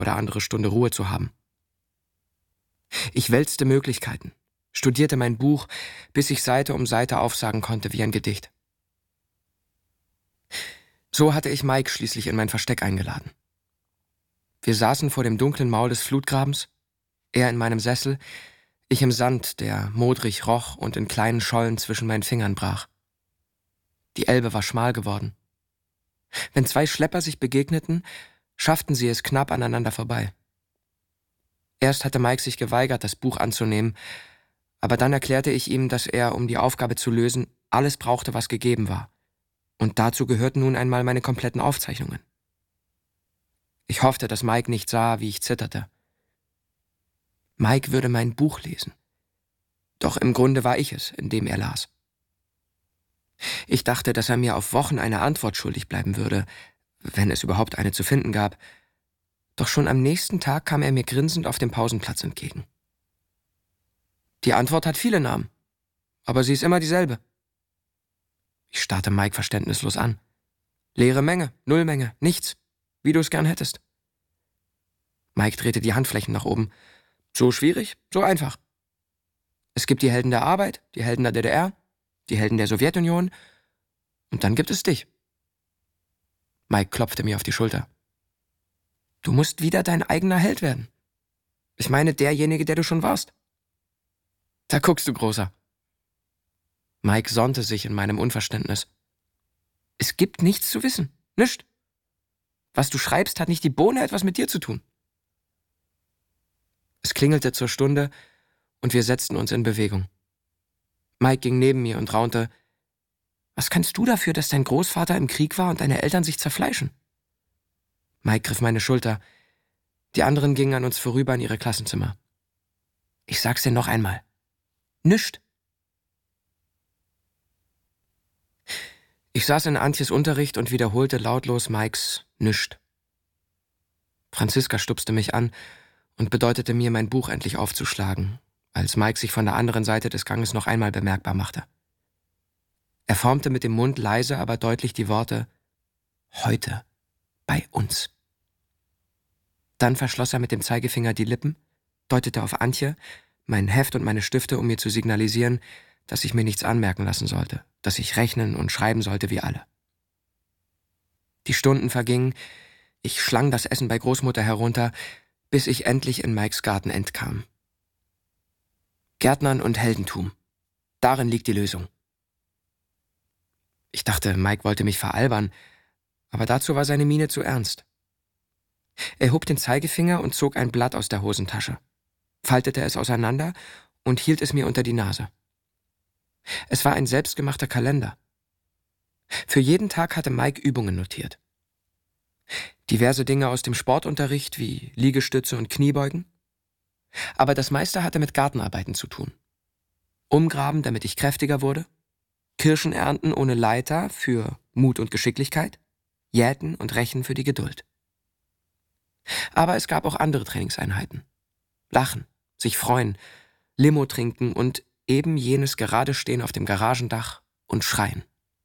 oder andere Stunde Ruhe zu haben. Ich wälzte Möglichkeiten, studierte mein Buch, bis ich Seite um Seite aufsagen konnte wie ein Gedicht. So hatte ich Mike schließlich in mein Versteck eingeladen. Wir saßen vor dem dunklen Maul des Flutgrabens, er in meinem Sessel, ich im Sand, der modrig roch und in kleinen Schollen zwischen meinen Fingern brach. Die Elbe war schmal geworden. Wenn zwei Schlepper sich begegneten, schafften sie es knapp aneinander vorbei. Erst hatte Mike sich geweigert, das Buch anzunehmen, aber dann erklärte ich ihm, dass er, um die Aufgabe zu lösen, alles brauchte, was gegeben war. Und dazu gehörten nun einmal meine kompletten Aufzeichnungen. Ich hoffte, dass Mike nicht sah, wie ich zitterte. Mike würde mein Buch lesen. Doch im Grunde war ich es, in dem er las. Ich dachte, dass er mir auf Wochen eine Antwort schuldig bleiben würde, wenn es überhaupt eine zu finden gab. Doch schon am nächsten Tag kam er mir grinsend auf dem Pausenplatz entgegen. Die Antwort hat viele Namen, aber sie ist immer dieselbe. Ich starrte Mike verständnislos an. Leere Menge, Nullmenge, nichts, wie du es gern hättest. Mike drehte die Handflächen nach oben. So schwierig, so einfach. Es gibt die Helden der Arbeit, die Helden der DDR, die Helden der Sowjetunion und dann gibt es dich. Mike klopfte mir auf die Schulter. Du musst wieder dein eigener Held werden. Ich meine, derjenige, der du schon warst. Da guckst du, Großer. Mike sonnte sich in meinem Unverständnis. Es gibt nichts zu wissen, nichts. Was du schreibst, hat nicht die Bohne etwas mit dir zu tun. Es klingelte zur Stunde und wir setzten uns in Bewegung. Mike ging neben mir und raunte, was kannst du dafür, dass dein Großvater im Krieg war und deine Eltern sich zerfleischen? Mike griff meine Schulter. Die anderen gingen an uns vorüber in ihre Klassenzimmer. Ich sag's dir noch einmal. Nischt. Ich saß in Antjes Unterricht und wiederholte lautlos Mikes Nischt. Franziska stupste mich an und bedeutete mir, mein Buch endlich aufzuschlagen, als Mike sich von der anderen Seite des Ganges noch einmal bemerkbar machte. Er formte mit dem Mund leise, aber deutlich die Worte »Heute bei uns«. Dann verschloss er mit dem Zeigefinger die Lippen, deutete auf Antje, mein Heft und meine Stifte, um mir zu signalisieren, dass ich mir nichts anmerken lassen sollte, dass ich rechnen und schreiben sollte wie alle. Die Stunden vergingen, ich schlang das Essen bei Großmutter herunter, bis ich endlich in Mikes Garten entkam. Gärtnern und Heldentum. Darin liegt die Lösung. Ich dachte, Mike wollte mich veralbern, aber dazu war seine Miene zu ernst. Er hob den Zeigefinger und zog ein Blatt aus der Hosentasche, faltete es auseinander und hielt es mir unter die Nase. Es war ein selbstgemachter Kalender. Für jeden Tag hatte Mike Übungen notiert. Diverse Dinge aus dem Sportunterricht wie Liegestütze und Kniebeugen. Aber das meiste hatte mit Gartenarbeiten zu tun. Umgraben, damit ich kräftiger wurde. Kirschen ernten ohne Leiter für Mut und Geschicklichkeit. Jäten und Rechen für die Geduld. Aber es gab auch andere Trainingseinheiten. Lachen, sich freuen, Limo trinken und eben jenes Geradestehen auf dem Garagendach und schreien.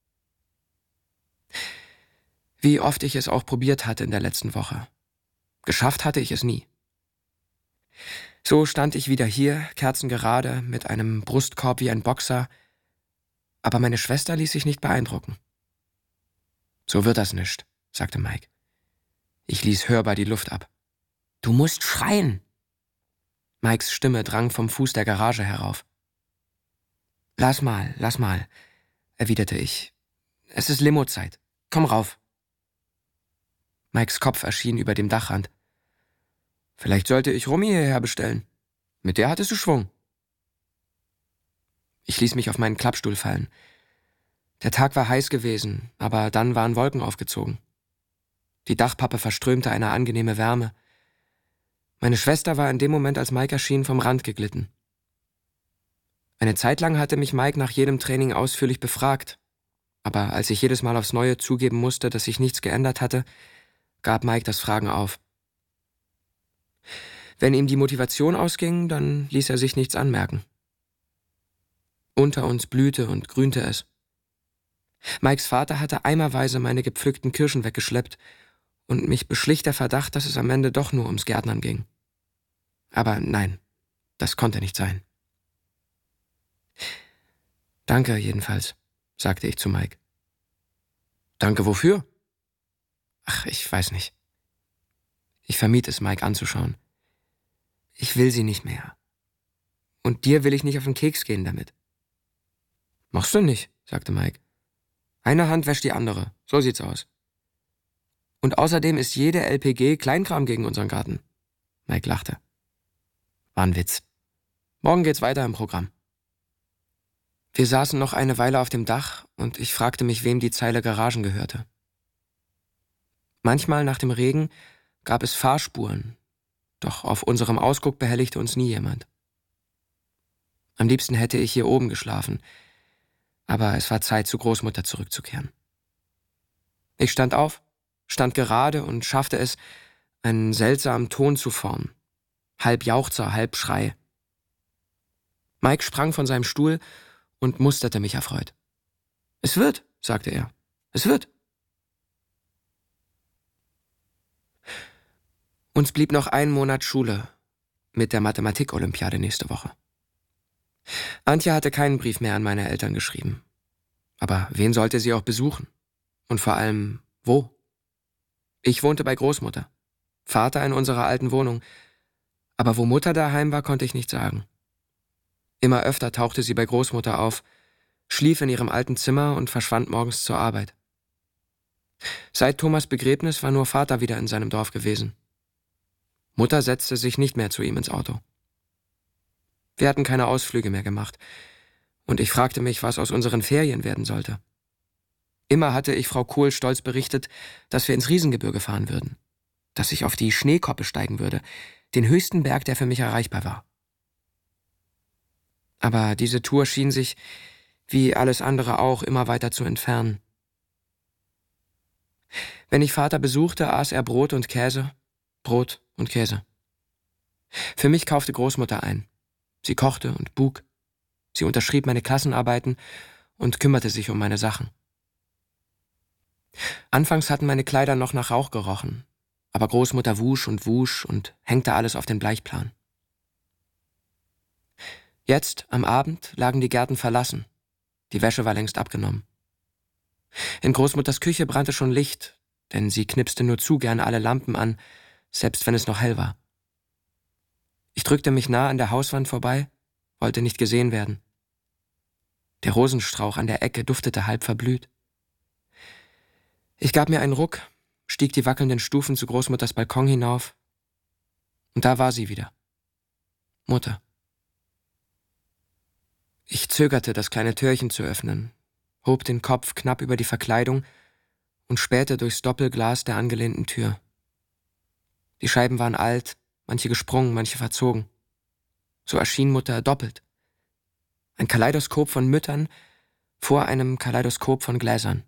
Wie oft ich es auch probiert hatte in der letzten Woche. Geschafft hatte ich es nie. So stand ich wieder hier, kerzengerade, mit einem Brustkorb wie ein Boxer, aber meine Schwester ließ sich nicht beeindrucken. So wird das nicht, sagte Mike. Ich ließ hörbar die Luft ab. Du musst schreien. Mikes Stimme drang vom Fuß der Garage herauf. Lass mal, erwiderte ich. Es ist Limozeit. Komm rauf. Mikes Kopf erschien über dem Dachrand. Vielleicht sollte ich Romy hierher bestellen. Mit der hattest du Schwung. Ich ließ mich auf meinen Klappstuhl fallen. Der Tag war heiß gewesen, aber dann waren Wolken aufgezogen. Die Dachpappe verströmte eine angenehme Wärme. Meine Schwester war in dem Moment, als Mike erschien, vom Rand geglitten. Eine Zeit lang hatte mich Mike nach jedem Training ausführlich befragt, aber als ich jedes Mal aufs Neue zugeben musste, dass sich nichts geändert hatte, gab Mike das Fragen auf. Wenn ihm die Motivation ausging, dann ließ er sich nichts anmerken. Unter uns blühte und grünte es. Mikes Vater hatte eimerweise meine gepflückten Kirschen weggeschleppt und mich beschlich der Verdacht, dass es am Ende doch nur ums Gärtnern ging. Aber nein, das konnte nicht sein. »Danke jedenfalls«, sagte ich zu Mike. »Danke wofür?« »Ach, ich weiß nicht.« Ich vermied es, Mike anzuschauen. »Ich will sie nicht mehr. Und dir will ich nicht auf den Keks gehen damit.« »Machst du nicht«, sagte Mike. »Eine Hand wäscht die andere, so sieht's aus. Und außerdem ist jede LPG Kleinkram gegen unseren Garten.« Mike lachte. War ein Witz. Morgen geht's weiter im Programm. Wir saßen noch eine Weile auf dem Dach und ich fragte mich, wem die Zeile Garagen gehörte. Manchmal nach dem Regen gab es Fahrspuren, doch auf unserem Ausguck behelligte uns nie jemand. Am liebsten hätte ich hier oben geschlafen, aber es war Zeit, zu Großmutter zurückzukehren. Ich stand auf, stand gerade und schaffte es, einen seltsamen Ton zu formen. Halb Jauchzer, halb Schrei. Mike sprang von seinem Stuhl und musterte mich erfreut. »Es wird«, sagte er. »Es wird.« Uns blieb noch ein Monat Schule mit der Mathematik-Olympiade nächste Woche. Antje hatte keinen Brief mehr an meine Eltern geschrieben. Aber wen sollte sie auch besuchen? Und vor allem, wo? Ich wohnte bei Großmutter, Vater in unserer alten Wohnung. Aber wo Mutter daheim war, konnte ich nicht sagen. Immer öfter tauchte sie bei Großmutter auf, schlief in ihrem alten Zimmer und verschwand morgens zur Arbeit. Seit Thomas Begräbnis war nur Vater wieder in seinem Dorf gewesen. Mutter setzte sich nicht mehr zu ihm ins Auto. Wir hatten keine Ausflüge mehr gemacht, und ich fragte mich, was aus unseren Ferien werden sollte. Immer hatte ich Frau Kohl stolz berichtet, dass wir ins Riesengebirge fahren würden, dass ich auf die Schneekoppe steigen würde, den höchsten Berg, der für mich erreichbar war. Aber diese Tour schien sich, wie alles andere auch, immer weiter zu entfernen. Wenn ich Vater besuchte, aß er Brot und Käse. Für mich kaufte Großmutter ein. Sie kochte und buk. Sie unterschrieb meine Klassenarbeiten und kümmerte sich um meine Sachen. Anfangs hatten meine Kleider noch nach Rauch gerochen, aber Großmutter wusch und hängte alles auf den Bleichplan. Jetzt, am Abend, lagen die Gärten verlassen. Die Wäsche war längst abgenommen. In Großmutters Küche brannte schon Licht, denn sie knipste nur zu gern alle Lampen an, selbst wenn es noch hell war. Ich drückte mich nah an der Hauswand vorbei, wollte nicht gesehen werden. Der Rosenstrauch an der Ecke duftete halb verblüht. Ich gab mir einen Ruck, stieg die wackelnden Stufen zu Großmutters Balkon hinauf, und da war sie wieder. Mutter. Ich zögerte, das kleine Türchen zu öffnen, hob den Kopf knapp über die Verkleidung und spähte durchs Doppelglas der angelehnten Tür. Die Scheiben waren alt, manche gesprungen, manche verzogen. So erschien Mutter doppelt. Ein Kaleidoskop von Müttern vor einem Kaleidoskop von Gläsern.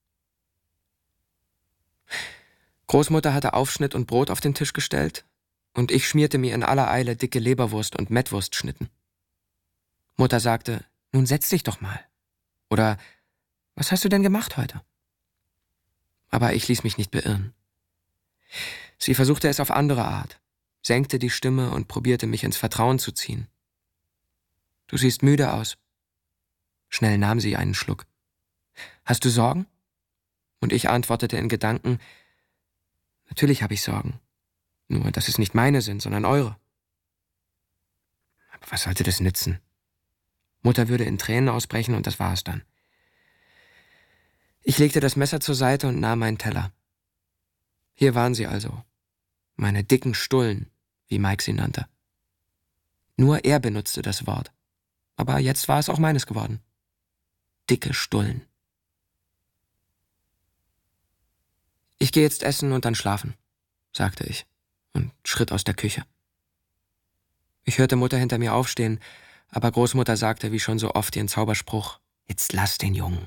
Großmutter hatte Aufschnitt und Brot auf den Tisch gestellt, und ich schmierte mir in aller Eile dicke Leberwurst und Mettwurstschnitten. Mutter sagte, »Nun setz dich doch mal.« Oder »Was hast du denn gemacht heute?« Aber ich ließ mich nicht beirren. Sie versuchte es auf andere Art, senkte die Stimme und probierte mich ins Vertrauen zu ziehen. »Du siehst müde aus.« Schnell nahm sie einen Schluck. »Hast du Sorgen?« Und ich antwortete in Gedanken, »Natürlich habe ich Sorgen. Nur, dass es nicht meine sind, sondern eure.« Aber was sollte das nützen? Mutter würde in Tränen ausbrechen und das war es dann. Ich legte das Messer zur Seite und nahm meinen Teller. Hier waren sie also, meine dicken Stullen, wie Mike sie nannte. Nur er benutzte das Wort, aber jetzt war es auch meines geworden. Dicke Stullen. »Ich gehe jetzt essen und dann schlafen«, sagte ich und schritt aus der Küche. Ich hörte Mutter hinter mir aufstehen, aber Großmutter sagte wie schon so oft ihren Zauberspruch, »Jetzt lass den Jungen.«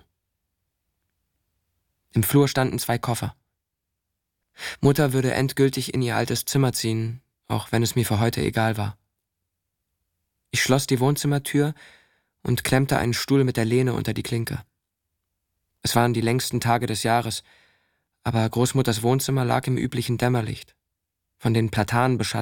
Im Flur standen 2 Koffer. Mutter würde endgültig in ihr altes Zimmer ziehen, auch wenn es mir für heute egal war. Ich schloss die Wohnzimmertür und klemmte einen Stuhl mit der Lehne unter die Klinke. Es waren die längsten Tage des Jahres, Aber Großmutters Wohnzimmer lag im üblichen Dämmerlicht, von den Platanen beschattet